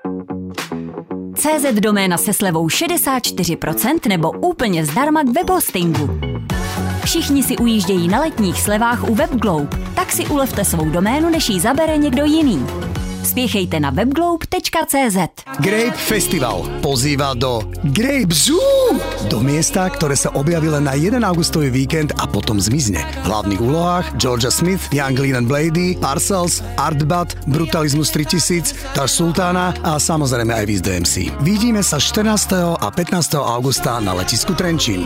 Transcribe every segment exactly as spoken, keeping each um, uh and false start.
cé zet doména se slevou šedesát čtyři procent nebo úplně zdarma k webhostingu. Všichni si ujíždějí na letních slevách u WebGlobe, tak si ulevte svou doménu, než ji zabere někdo jiný. Spěchejte na webglobe tečka cé zet. Grape Festival pozýva do Grape Zoo, do miesta, ktoré sa objaví len na jeden augustový víkend a potom zmizne. V hlavných úlohách Georgia Smith, Young Lean and Blady, Parcells, Artbat, Brutalismus tritisíc, Taž Sultana a samozrejme aj Wiz dé em cé. Vidíme sa štrnásteho a pätnásteho augusta na letisku Trenčín.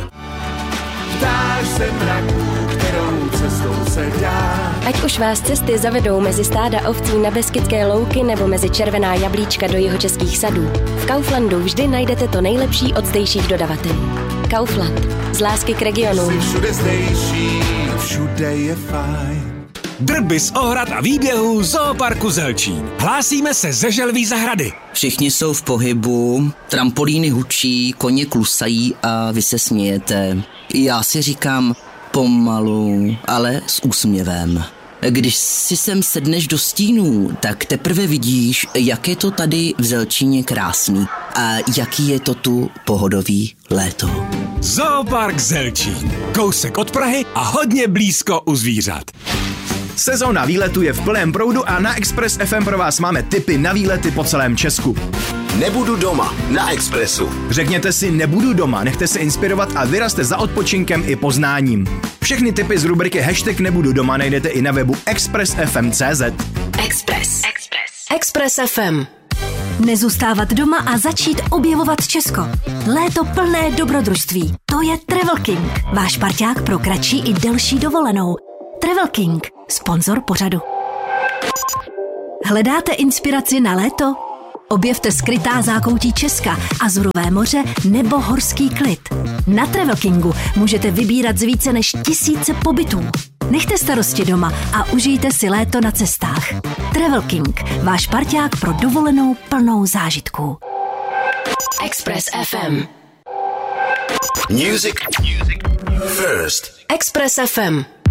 Ptáš se mraků, kterou cestou se dá. Ať už vás cesty zavedou mezi stáda ovcí na Beskydské louky nebo mezi červená jablíčka do jihočeských sadů, v Kauflandu vždy najdete to nejlepší od zdejších dodavatelů. Kaufland. Z lásky k regionu. Jsi všude zdejší, všude je fajn. Drby z ohrad a výběhů Zooparku Zelčín. Hlásíme se ze Želví zahrady. Všichni jsou v pohybu, trampolíny hučí, koně klusají a vy se smějete. Já si říkám pomalu, ale s úsměvem. Když si sem sedneš do stínů, tak teprve vidíš, jak je to tady v Zelčíně krásný a jaký je to tu pohodový léto. Zoopark Zelčín. Kousek od Prahy a hodně blízko u zvířat. Sezóna výletu je v plném proudu a na Express ef em pro vás máme tipy na výlety po celém Česku. Nebudu doma na Expressu. Řekněte si nebudu doma, nechte se inspirovat a vyrazte za odpočinkem i poznáním. Všechny tipy z rubriky Hashtag nebudu doma najdete i na webu express f m tečka cé zet. Express. Express. Express ef em. Nezůstávat doma a začít objevovat Česko. Léto plné dobrodružství. To je Travel King. Váš parťák pro kratší i delší dovolenou. Travel King. Sponzor pořadu. Hledáte inspiraci na léto? Objevte skrytá zákoutí Česka, Azurové moře nebo horský klid. Na Travel Kingu můžete vybírat z více než tisíce pobytů. Nechte starosti doma a užijte si léto na cestách. Travel King, váš parťák pro dovolenou plnou zážitků. Express ef em. Music. Music. First. Express ef em.